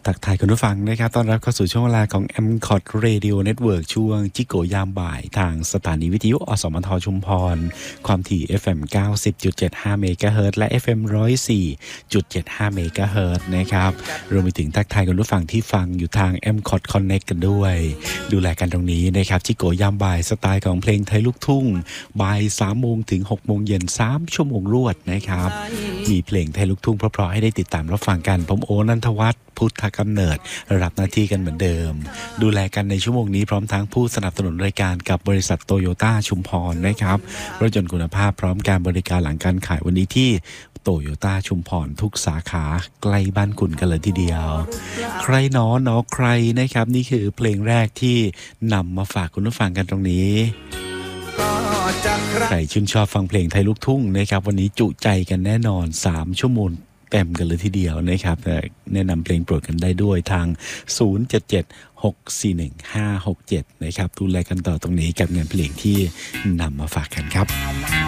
ทักทายคุณผู้ฟังนะครับต้อนรับเข้าสู่ช่วงเวลาของ MCOT Radio Network ช่วงจิโกยามบ่ายทางสถานีวิทยุอสมทชุมพรความถี่ FM 90.75 เมกะเฮิรตซ์และ FM 104.75 เมกะเฮิรตซ์นะครับรวมไปถึงทักทายคุณผู้ฟังที่ฟังอยู่ทาง MCOT Connect กันด้วยดูแลกันตรงนี้นะครับจิโกยามบ่ายสไตล์ของเพลงไทยลูกทุ่งบ่าย 3 โมงถึง 6 โมงเย็น 3 ชั่วโมงรวดนะครับมีเพลงไทยลูกทุ่งเพราะๆให้ได้ติดตามรับฟังกันผมโอนันทวัฒน์พุทธกำเนิดรับหน้าที่กันเหมือนเดิมดูแลกันในชั่วโมงนี้พร้อมทั้งผู้สนับสนุนรายการกับบริษัทโตโยต้าชุมพรนะครับรถยนต์คุณภาพพร้อมการบริการหลังการขายวันนี้ที่โตโยต้าชุมพรทุกสาขาใกล้บ้านคุณกันเลยทีเดียวใครหนอใครนะครับนี่คือเพลงแรกที่นำมาฝากคุณผู้ฟังกันตรงนี้ใครชื่นชอบฟังเพลงไทยลูกทุ่งนะครับวันนี้จุใจกันแน่นอน3 ชั่วโมงเต็มกันเลยทีเดียวนะครับแนะนำเพลงโปรดกันได้ด้วยทาง 077-641-567 นะครับดูแลกันต่อตรงนี้กับงานเพลงที่นำมาฝากกันครับ